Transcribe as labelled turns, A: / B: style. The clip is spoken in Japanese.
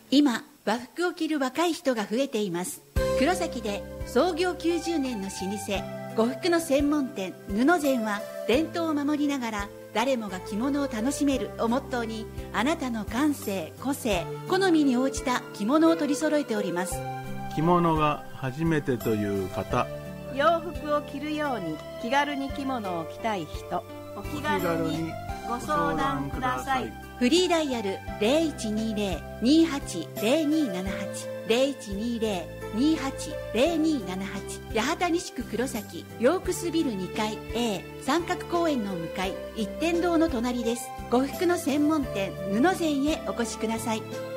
A: 今、和服を着る若い人が増えています。黒崎で創業90年の老舗、呉服の専門店布膳は、伝統を守りながら誰もが着物を楽しめるをモットーに、あなたの感性、個性、好みに応じた着物を取り揃えております。
B: 着物が初めてという方、
C: 洋服を着るように気軽に着物を着たい人、お気軽にご相談ください。
A: フリーダイヤル 0120-280278 0120-280278 八幡西区黒崎ヨークスビル2階 A 三角公園の向かい一点堂の隣です。呉服の専門店布膳へお越しください。